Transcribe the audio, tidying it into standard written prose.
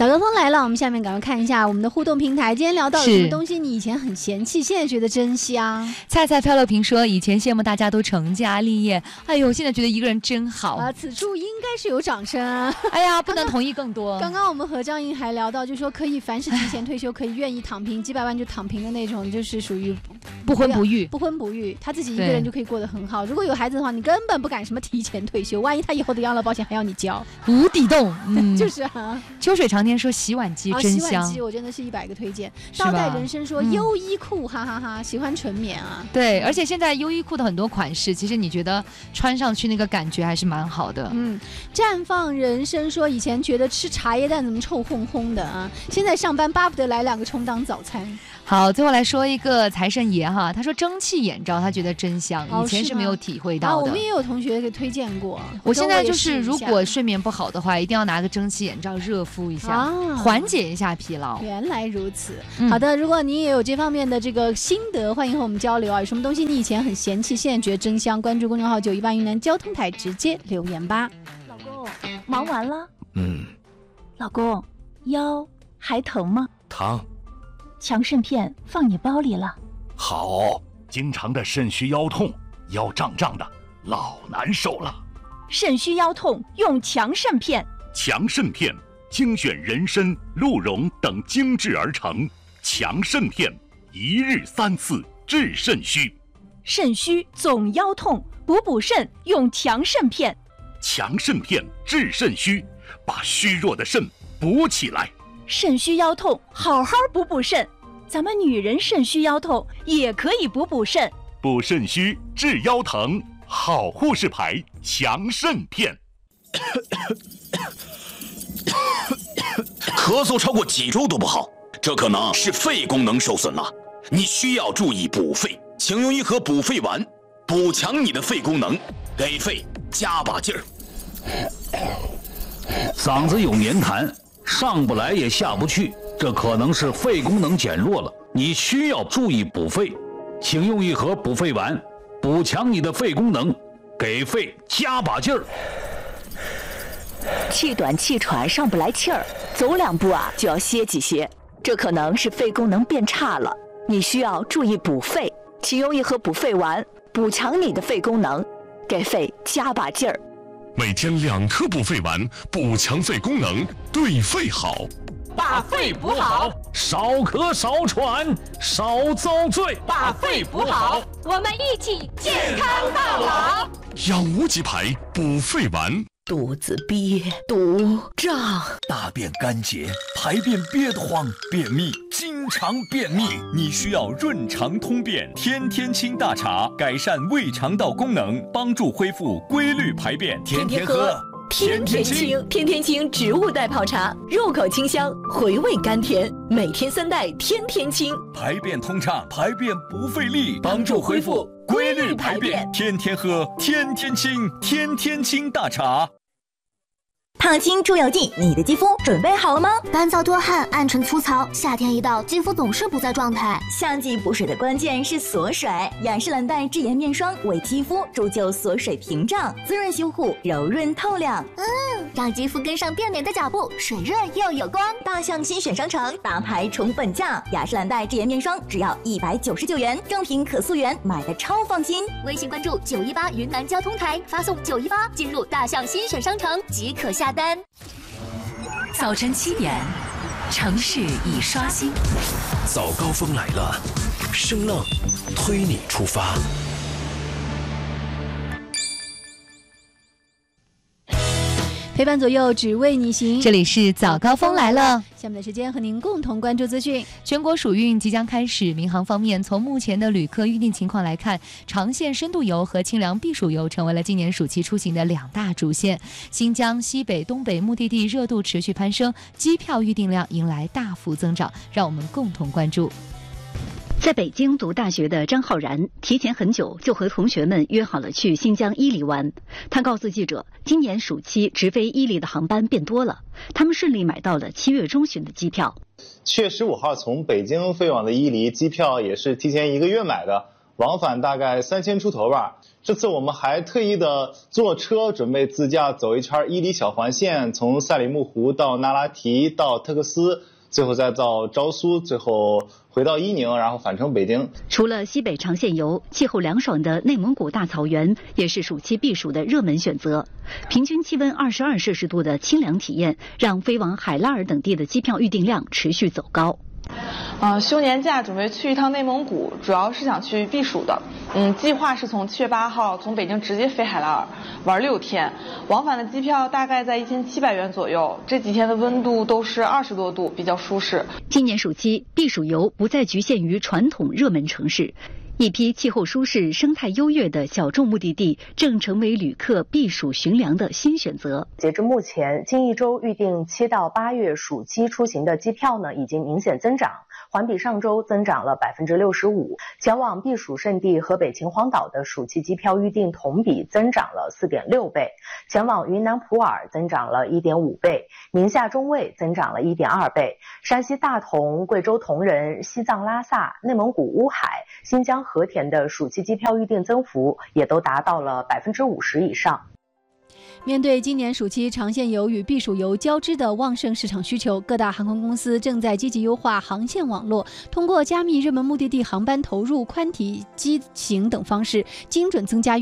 早高峰来了，我们下面赶快看一下我们的互动平台。今天聊到有什么东西你以前很嫌弃，现在觉得真香？ 菜菜漂流瓶说，以前羡慕大家都成家立业，哎呦，现在觉得一个人真好啊！此处应该是有掌声啊！ 哎呀，不能同意更多。 刚刚我们和张莹还聊到，就说可以凡是提前退休，可以愿意躺平几百万就躺平的那种，就是属于不婚不育， 他自己一个人就可以过得很好。如果有孩子的话，你根本不敢什么提前退休，万一他以后的养老保险还要你交， 无底洞。 就是啊。 秋水长天说洗碗机真香， 洗碗机我真的是100个推荐。倒带人生说优衣库，哈哈哈，喜欢纯棉啊。 对，而且现在优衣库的很多款式，其实你觉得穿上去那个感觉还是蛮好的。 绽放人生说，以前觉得吃茶叶蛋怎么臭烘烘的啊，现在上班巴不得来2个充当早餐。 好，最后来说一个财神爷哈，他说蒸汽眼罩他觉得真香，以前是没有体会到的。 我们也有同学给推荐过。 我现在就是如果睡眠不好的话，一定要拿个蒸汽眼罩热敷一下，缓解一下疲劳。 原来如此。好的，如果你也有这方面的这个心得，欢迎和我们交流啊。有什么东西你以前很嫌弃，现在觉得真香？关注公众号918云南交通台，直接留言吧。 老公，忙完了？老公，腰还疼吗？ 疼。 强肾片放你包里了。 好，经常的肾虚腰痛，腰胀胀的，老难受了。 肾虚腰痛用强肾片。 强肾片精选人参、鹿茸等精制而成，强肾片1日3次治肾虚。 肾虚总腰痛，补肾用强肾片。 强肾片治肾虚，把虚弱的肾补起来。 肾虚腰痛，好好补肾。咱们女人肾虚腰痛也可以补肾。 补肾虚治腰疼，好护士牌强肾片。 咳嗽超过几周都不好，这可能是肺功能受损了。你需要注意补肺，请用一盒补肺丸，补强你的肺功能，给肺加把劲儿。 嗓子有黏痰，上不来也下不去，这可能是肺功能减弱了，你需要注意补肺，请用一盒补肺丸，补强你的肺功能，给肺加把劲儿。 气短气喘上不来气儿，走2步啊就要歇几歇，这可能是肺功能变差了，你需要注意补肺，请用一盒补肺丸，补强你的肺功能，给肺加把劲儿。 每天2颗补肺丸，补强肺功能，对肺好。 把肺补好， 少咳少喘少遭罪。 把肺补好，我们一起健康到老。 养无极牌补肺丸。 肚子憋、肚胀、 大便干结、排便憋得慌、便秘，经常便秘，你需要润肠通便天天清大茶，改善胃肠道功能，帮助恢复规律排便。 天天喝天天清，天天清植物代泡茶，入口清香，回味甘甜，每天3袋天天清， 排便通畅，排便不费力，帮助恢复规律排便。天天喝天天清，天天清大茶。 烫青出油剂，你的肌肤准备好了吗？干燥多汗，暗沉粗糙，夏天一到，肌肤总是不在状态。夏季补水的关键是锁水，雅诗兰黛智妍面霜为肌肤铸就锁水屏障，滋润修护，柔润透亮。让肌肤跟上变美的脚步，水润又有光。大象新选商城大牌宠粉价，雅诗兰黛智妍面霜只要199元，正品可溯源，买的超放心。微信关注918云南交通台，发送918进入大象新选商城即可下单。 早晨7点，城市已刷新。 早高峰来了，声浪推你出发。 陪伴左右，只为你行。 这里是早高峰来了。 下面的时间和您共同关注资讯。 全国暑运即将开始，民航方面从目前的旅客预订情况来看，长线深度游和清凉避暑游成为了今年暑期出行的2大主线。新疆、西北、东北目的地热度持续攀升，机票预订量迎来大幅增长，让我们共同关注。 在北京读大学的张浩然提前很久就和同学们约好了去新疆伊犁玩。他告诉记者，今年暑期直飞伊犁的航班变多了，他们顺利买到了7月中旬的机票。 7月15号从北京飞往的伊犁机票也是提前1个月买的。 往返大概3000出头吧。这次我们还特意的坐车准备自驾走一圈伊犁小环线，从赛里木湖到那拉提到特克斯，最后再到昭苏，最后回到伊宁，然后返程北京。 除了西北长线游，气候凉爽的内蒙古大草原也是暑期避暑的热门选择。平均气温22摄氏度的清凉体验，让飞往海拉尔等地的机票预订量持续走高。 休年假准备去一趟内蒙古，主要是想去避暑的。计划是从7月8号从北京直接飞海拉尔，玩6天，往返的机票大概在1700元左右。这几天的温度都是20多度，比较舒适。 今年暑期避暑游不再局限于传统热门城市。一批气候舒适、生态优越的小众目的地正成为旅客避暑寻凉的新选择。 截至目前，近一周预定7到8月暑期出行的机票呢，已经明显增长，环比上周增长了65%。前往避暑胜地河北秦皇岛的暑期机票预订同比增长了4.6倍，前往云南普洱增长了1.5倍，宁夏中卫增长了1.2倍，山西大同、贵州铜仁、西藏拉萨、内蒙古乌海、新疆和田的暑期机票预订增幅也都达到了50%以上。 面对今年暑期长线游与避暑游交织的旺盛市场需求，各大航空公司正在积极优化航线网络，通过加密热门目的地航班投入、宽体机型等方式，精准增加